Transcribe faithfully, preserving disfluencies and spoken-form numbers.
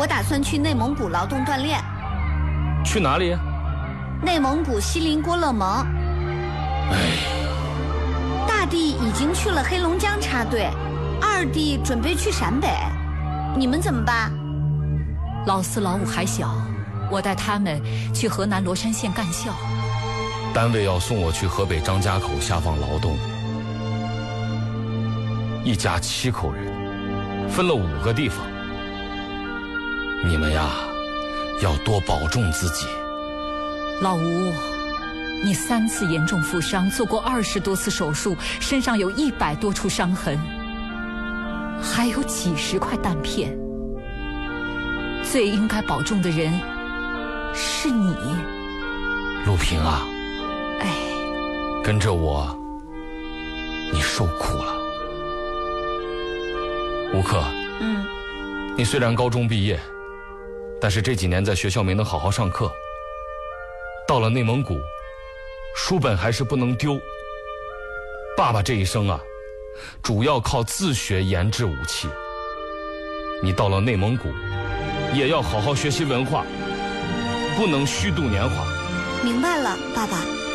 打算去内蒙古劳动锻炼。 去哪里？ 内蒙古锡林郭勒盟。 哎， 大弟已经去了黑龙江插队，二弟准备去陕北，你们怎么办？ 老四老五还小，我带他们去河南罗山县干校。 单位要送我去河北张家口下放劳动，一家七口人，分了五个地方。你们呀，要多保重自己。 老吴，你三次严重负伤，做过二十多次手术，身上有一百多处伤痕，还有几十块弹片。最应该保重的人是你， 陆平啊。 哎， 跟着我，你受苦了。吴克， 嗯， 你虽然高中毕业，但是这几年在学校没能好好上课。到了内蒙古，书本还是不能丢。爸爸这一生啊，主要靠自学研制武器。你到了内蒙古，也要好好学习文化，不能虚度年华。 明白了，爸爸。